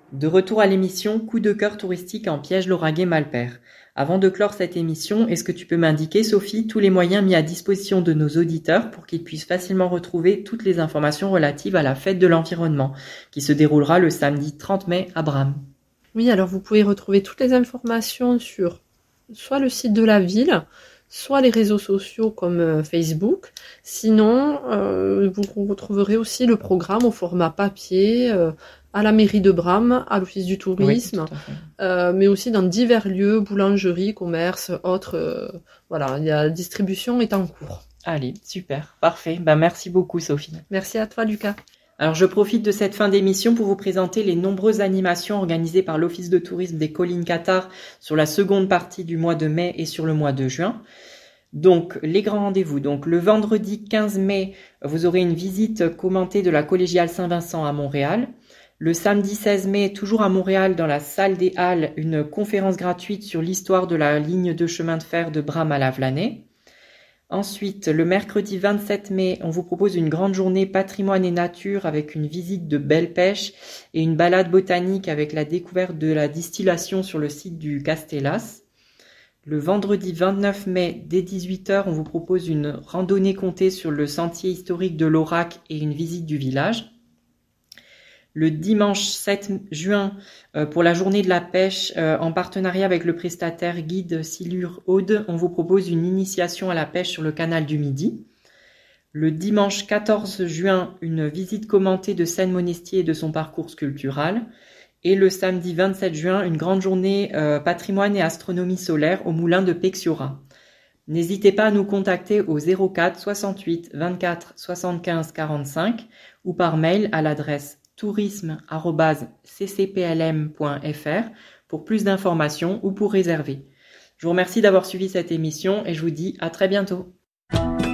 De retour à l'émission Coup de cœur touristique en Piège-Lauragais-Malpère. Avant de clore cette émission, est-ce que tu peux m'indiquer, Sophie, tous les moyens mis à disposition de nos auditeurs pour qu'ils puissent facilement retrouver toutes les informations relatives à la fête de l'environnement, qui se déroulera le samedi 30 mai à Bram? Oui, alors vous pouvez retrouver toutes les informations sur soit le site de la ville, soit les réseaux sociaux comme Facebook. Sinon, vous retrouverez aussi le programme au format papier à la mairie de Bram, à l'office du tourisme, mais aussi dans divers lieux, boulangeries, commerces, autres. Voilà, la distribution est en cours. Allez, super, parfait. Merci beaucoup, Sophie. Merci à toi, Lucas. Alors, je profite de cette fin d'émission pour vous présenter les nombreuses animations organisées par l'Office de tourisme des Collines Cathares sur la seconde partie du mois de mai et sur le mois de juin. Donc, les grands rendez-vous. Donc, le vendredi 15 mai, vous aurez une visite commentée de la collégiale Saint-Vincent à Montréal. Le samedi 16 mai, toujours à Montréal, dans la salle des Halles, une conférence gratuite sur l'histoire de la ligne de chemin de fer de Bram à Lavelanet. Ensuite, le mercredi 27 mai, on vous propose une grande journée patrimoine et nature avec une visite de Belle Pêche et une balade botanique avec la découverte de la distillation sur le site du Castellas. Le vendredi 29 mai, dès 18h, on vous propose une randonnée comptée sur le sentier historique de l'Aurac et une visite du village. Le dimanche 7 juin, pour la journée de la pêche, en partenariat avec le prestataire guide Silure Aude, on vous propose une initiation à la pêche sur le canal du Midi. Le dimanche 14 juin, une visite commentée de Seine-Monestier et de son parcours sculptural. Et le samedi 27 juin, une grande journée patrimoine et astronomie solaire au moulin de Pexiora. N'hésitez pas à nous contacter au 04 68 24 75 45 ou par mail à l'adresse tourisme@ccplm.fr pour plus d'informations ou pour réserver. Je vous remercie d'avoir suivi cette émission et je vous dis à très bientôt.